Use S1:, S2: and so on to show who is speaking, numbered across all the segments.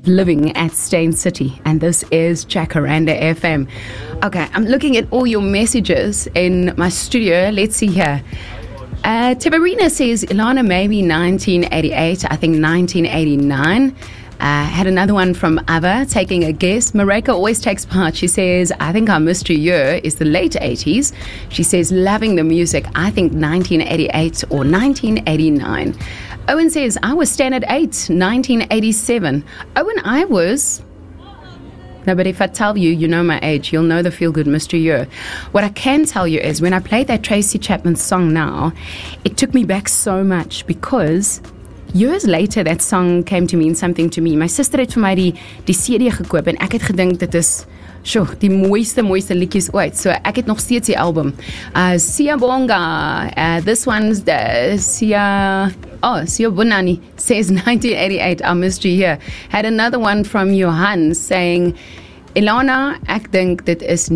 S1: living at Stain City, and this is Jacaranda FM. Okay, I'm looking at all your messages in my studio. Let's see here. Tibarina says, Ilana, maybe 1988, I think 1989. Had another one from Ava, taking a guess. Mareka always takes part. She says, I think our mystery year is the late 80s. She says, loving the music, I think 1988 or 1989. Owen says, I was standard 8, 1987. Owen, I was... No, but if I tell you, you know my age, you'll know the Feel Good Mystery Year. What I can tell you is, when I played that Tracy Chapman song now, it took me back so much, because years later that song came to mean something to me. My sister het vir my die CD gekoop, en ek het gedink dit is die mooiste liedjies ooit. So ek het nog steeds die album. Sia Bonga, this one's the Sia Bonani says 1988, our mystery here. Had another one from Johan saying, Ilana, ek dink dit is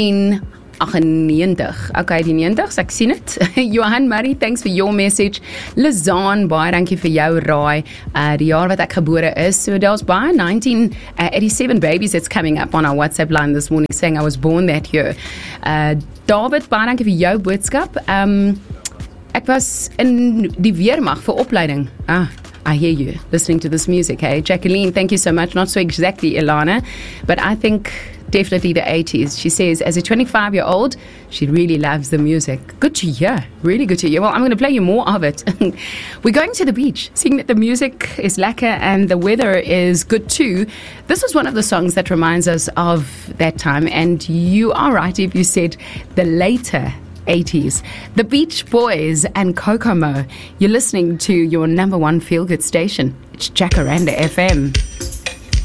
S1: 1998. Okay, die 90s, ek sien het. Johan Murray, thanks for your message. Lizaan, baie dankie vir jou raai. Die jaar wat ek gebore is. So daar's baie 1987 babies that's coming up on our WhatsApp line this morning saying I was born that year. David, baie dankie vir jou boodskap. Ek was in die weermag vir opleiding. I hear you listening to this music, hey? Jacqueline, thank you so much. Not so exactly Ilana, but I think definitely the 80s. She says, as a 25-year-old, she really loves the music. Good to hear. Really good to hear. Well, I'm going to play you more of it. We're going to the beach, seeing that the music is lekker and the weather is good too. This was one of the songs that reminds us of that time. And you are right if you said the later 80s. The Beach Boys and Kokomo. You're listening to your number one feel-good station. It's Jacaranda FM.